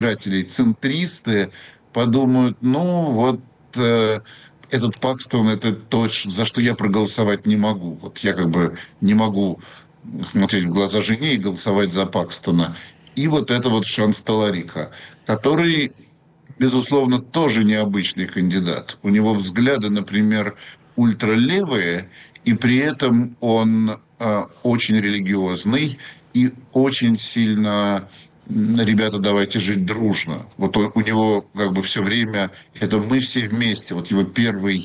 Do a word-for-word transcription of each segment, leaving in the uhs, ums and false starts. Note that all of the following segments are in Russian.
избирателей центристы подумают, ну вот э, этот Пакстон, это то, за что я проголосовать не могу. Вот я как бы не могу смотреть в глаза жене и голосовать за Пакстона. И вот это вот шанс Таларика, который, безусловно, тоже необычный кандидат. У него взгляды, например, ультралевые, и при этом он э, очень религиозный и очень сильно ребята, давайте жить дружно. Вот у, у него как бы все время это мы все вместе. Вот его первый,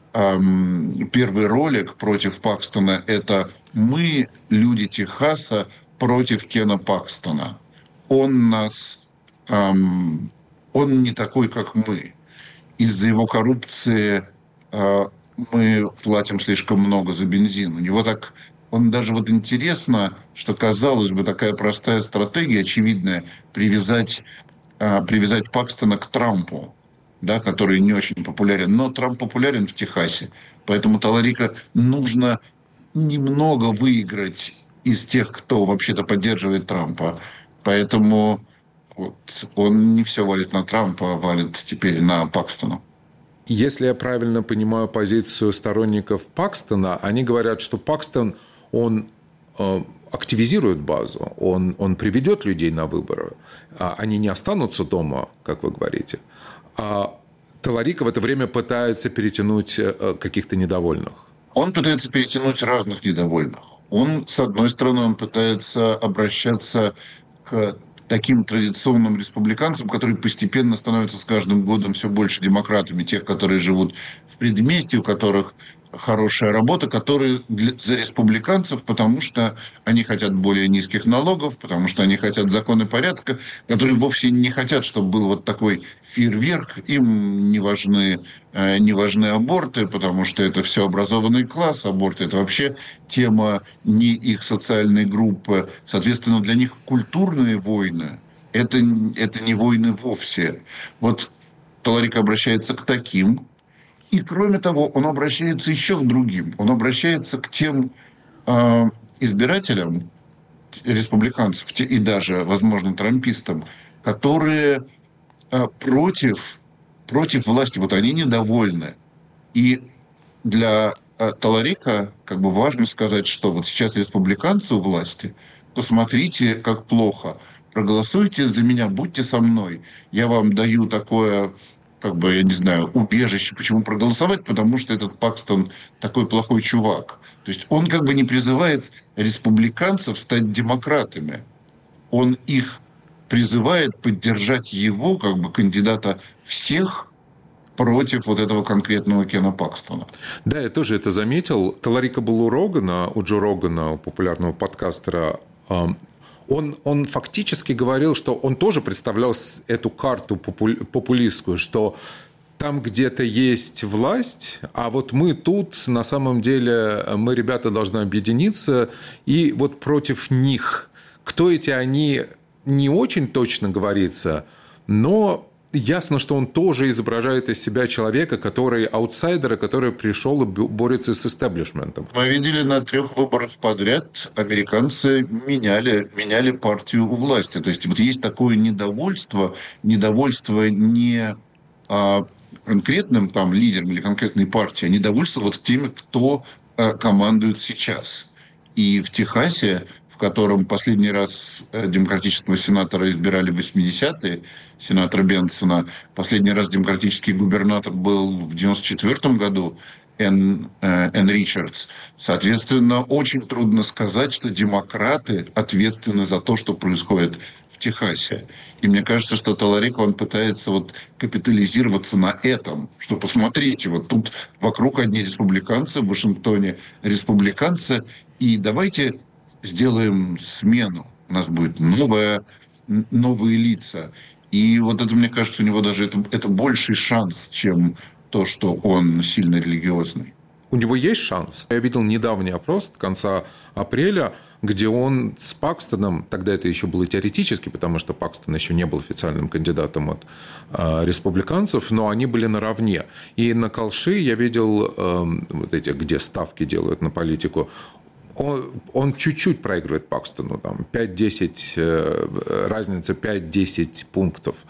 эм, первый ролик против Пакстона – это мы, люди Техаса, против Кена Пакстона. Он нас, эм, он не такой, как мы. Из-за его коррупции э, мы платим слишком много за бензин. У него так, он даже вот интересно, что, казалось бы, такая простая стратегия, очевидная, привязать, э, привязать Пакстона к Трампу, да, который не очень популярен. Но Трамп популярен в Техасе, поэтому Таларика нужно немного выиграть из тех, кто вообще-то поддерживает Трампа. Поэтому вот, он не все валит на Трампа, а валит теперь на Пакстона. Если я правильно понимаю позицию сторонников Пакстона, они говорят, что Пакстон, он э, активизирует базу, он, он приведет людей на выборы, а они не останутся дома, как вы говорите. А Таларика в это время пытается перетянуть э, каких-то недовольных. Он пытается перетянуть разных недовольных. Он, с одной стороны, он пытается обращаться к таким традиционным республиканцам, которые постепенно становятся с каждым годом все больше демократами, тех, которые живут в предместье, у которых хорошая работа, которые для, за республиканцев, потому что они хотят более низких налогов, потому что они хотят закон и порядка, которые вовсе не хотят, чтобы был вот такой фейерверк. Им не важны, э, не важны аборты, потому что это все образованный класс. Аборты – это вообще тема не их социальной группы. Соответственно, для них культурные войны – это, это не войны вовсе. Вот Таларик обращается к таким. И, кроме того, он обращается еще к другим. Он обращается к тем э, избирателям, республиканцев, и даже, возможно, трампистам, которые э, против, против власти. Вот они недовольны. И для э, Таларика как бы важно сказать, что вот сейчас республиканцы у власти, посмотрите, как плохо. Проголосуйте за меня, будьте со мной. Я вам даю такое... как бы, я не знаю, убежище. Почему проголосовать? Потому что этот Пакстон такой плохой чувак. То есть он как бы не призывает республиканцев стать демократами. Он их призывает поддержать его, как бы, кандидата всех против вот этого конкретного Кена Пакстона. Да, я тоже это заметил. Таларика был у Рогана, у Джо Рогана, у популярного подкастера. Он, он фактически говорил, что он тоже представлял эту карту популистскую, что там где-то есть власть, а вот мы тут, на самом деле, мы, ребята, должны объединиться, и вот против них. Кто эти они, не очень точно говорится, но ясно, что он тоже изображает из себя человека, который аутсайдера, который пришел и борется с истеблишментом. Мы видели на трех выборах подряд, американцы меняли, меняли партию у власти. То есть вот есть такое недовольство, недовольство не а, конкретным там лидером или конкретной партией, а недовольство вот теми, кто а, командует сейчас. И в Техасе, в котором последний раз демократического сенатора избирали в восьмидесятые, сенатора Бенсона. Последний раз демократический губернатор был в девяносто четвёртом году, Энн, Энн Ричардс. Соответственно, очень трудно сказать, что демократы ответственны за то, что происходит в Техасе. И мне кажется, что Таларик, он пытается вот капитализироваться на этом, что посмотрите, вот тут вокруг одни республиканцы, в Вашингтоне республиканцы, и давайте сделаем смену. У нас будет новая, новые лица. И вот это, мне кажется, у него даже это, это больший шанс, чем то, что он сильно религиозный. У него есть шанс. Я видел недавний опрос от конца апреля, где он с Пакстоном, тогда это еще было теоретически, потому что Пакстон еще не был официальным кандидатом от э, республиканцев, но они были наравне. И на Калши я видел э, вот эти, где ставки делают на политику, он, он чуть-чуть проигрывает Пакстону, там пять-десять, разница пять-десять пунктов.